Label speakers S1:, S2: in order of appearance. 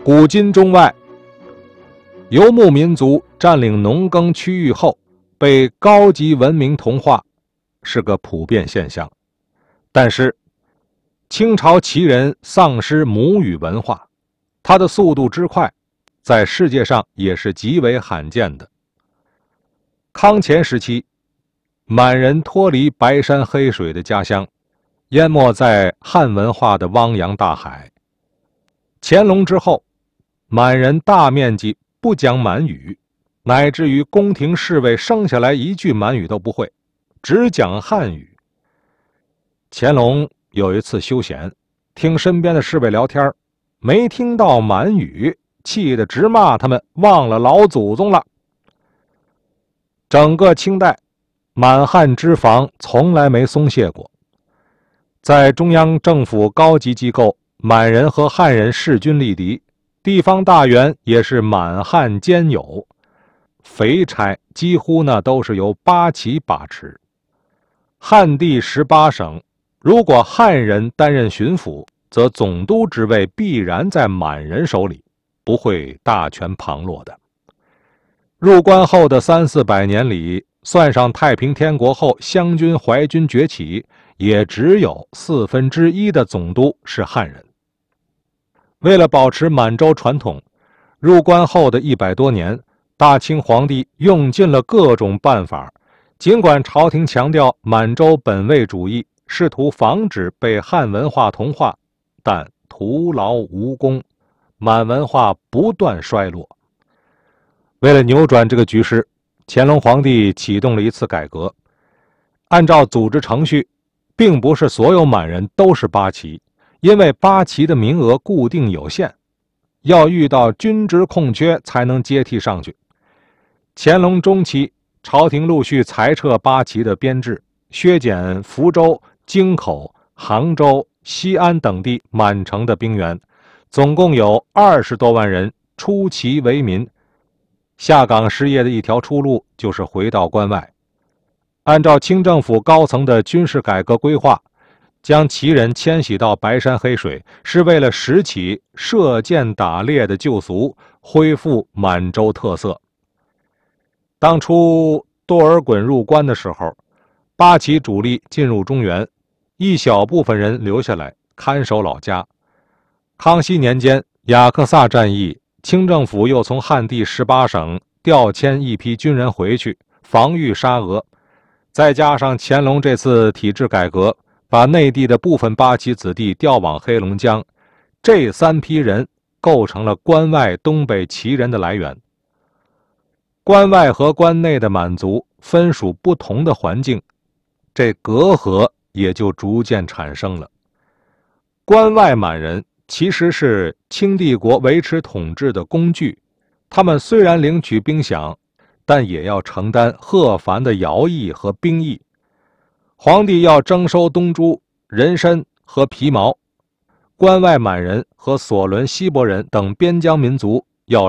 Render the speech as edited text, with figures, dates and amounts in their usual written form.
S1: 古今中外，游牧民族占领农耕区域后，被高级文明同化，是个普遍现象。但是，清朝旗人丧失母语文化，它的速度之快，在世界上也是极为罕见的。康乾时期，满人脱离白山黑水的家乡，淹没在汉文化的汪洋大海。乾隆之后，满人大面积不讲满语，乃至于宫廷侍卫生下来一句满语都不会，只讲汉语。乾隆有一次休闲，听身边的侍卫聊天，没听到满语，气得直骂他们忘了老祖宗了。整个清代，满汉之防从来没松懈过。在中央政府高级机构，满人和汉人势均力敌，地方大员也是满汉兼有，肥差几乎都是由八旗把持。汉地18省，如果汉人担任巡抚，则总督职位必然在满人手里，不会大权旁落的。入关后的300-400年里，算上太平天国后湘军淮军崛起，也只有1/4的总督是汉人。为了保持满洲传统，入关后的100多年，大清皇帝用尽了各种办法，尽管朝廷强调满洲本位主义，试图防止被汉文化同化，但徒劳无功，满文化不断衰落。为了扭转这个局势，乾隆皇帝启动了一次改革。按照组织程序，并不是所有满人都是八旗，因为八旗的名额固定有限，要遇到军职空缺才能接替上去。乾隆中期，朝廷陆续裁撤八旗的编制，削减福州、京口、杭州、西安等地满城的兵员，总共有20多万人出旗为民。下岗失业的一条出路就是回到关外。按照清政府高层的军事改革规划，将旗人迁徙到白山黑水，是为了拾起射箭打猎的旧俗，恢复满洲特色。当初多尔衮入关的时候，八旗主力进入中原，一小部分人留下来看守老家。康熙年间雅克萨战役，清政府又从汉地18省调迁一批军人回去，防御沙俄。再加上乾隆这次体制改革，把内地的部分八旗子弟调往黑龙江，这3批人构成了关外东北旗人的来源。关外和关内的满族分属不同的环境，这隔阂也就逐渐产生了。关外满人其实是清帝国维持统治的工具，他们虽然领取兵饷，但也要承担赫繁的徭役和兵役。皇帝要征收东珠、人参和皮毛，关外满人和索伦、锡伯人等边疆民族